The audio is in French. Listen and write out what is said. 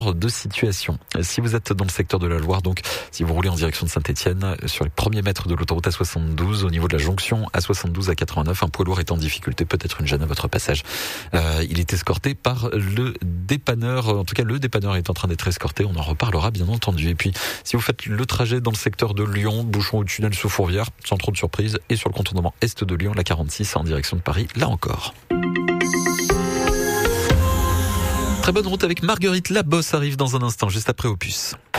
de situation. Si vous êtes dans le secteur de la Loire, donc si vous roulez en direction de Saint-Étienne, sur les premiers mètres de l'autoroute A72, au niveau de la jonction A72 à 89, un poids lourd est en difficulté, peut-être une gêne à votre passage. Il est escorté par le dépanneur. En tout cas, le dépanneur est en train d'être escorté. On en reparlera bien entendu. Et puis, si vous faites le trajet dans le secteur de Lyon, bouchon au tunnel sous Fourvière, sans trop de surprise, et sur le contournement est de Lyon, la 46 en direction de Paris, là encore. Très bonne route avec Marguerite Labosse arrive dans un instant, juste après Opus.